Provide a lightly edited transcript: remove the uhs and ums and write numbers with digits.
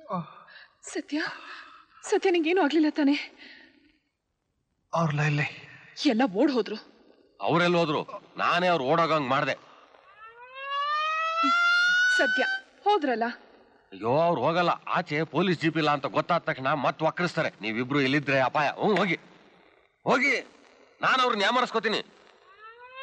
ಸತ್ಯ ಸತ್ಯ ನಿಂಗೇನು ಆಗ್ಲಿಲ್ಲ ತಾನೆ? ಅವ್ರಲ್ಲ ಇಲ್ಲಿ ಎಲ್ಲ ಓಡ್ ಹೋದ್ರು. ಅವ್ರೆಲ್ಲ ಹೋದ್ರು? ನಾನೇ ಅವ್ರು ಓಡೋಗಂಗ್ ಮಾಡ್ದೆ. ಸತ್ಯ ಹೋದ್ರಲ್ಲ? ಅಯ್ಯೋ ಅವ್ರು ಹೋಗಲ್ಲ. ಆಚೆ ಪೊಲೀಸ್ ಜೀಪ್ ಇಲ್ಲ ಅಂತ ಗೊತ್ತಾದ ತಕ್ಷಣ ಮತ್ ವಕ್ರಿಸ್ತಾರೆ. ನೀವಿಬ್ರು ಇಲ್ಲಿದ್ರೆ ಅಪಾಯ. ಹೋಗಿ ಹೋಗಿ, ನಾನು ಅವ್ರನ್ನ ಯಾಮರ್ಸ್ಕೋತೀನಿ.